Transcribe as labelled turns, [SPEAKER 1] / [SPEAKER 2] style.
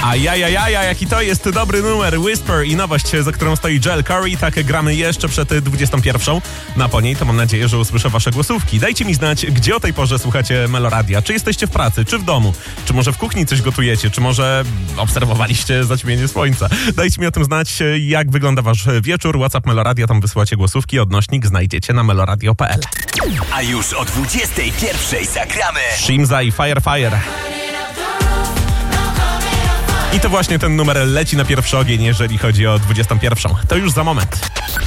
[SPEAKER 1] Ajajajaja, jaki to jest dobry numer. Whisper i nowość, za którą stoi Joel Corry. Tak gramy jeszcze przed 21. No a po niej to mam nadzieję, że usłyszę wasze głosówki. Dajcie mi znać, gdzie o tej porze słuchacie Meloradia. Czy jesteście w pracy, czy w domu, czy może w kuchni coś gotujecie, czy może obserwowaliście zaćmienie słońca. Dajcie mi o tym znać, jak wygląda wasz wieczór. WhatsApp Meloradia, tam wysyłacie głosówki. Odnośnik znajdziecie na meloradio.pl.
[SPEAKER 2] A już o 21:00 zagramy
[SPEAKER 1] Shimza i Fire. I to właśnie ten numer leci na pierwszy ogień, jeżeli chodzi o 21. To już za moment.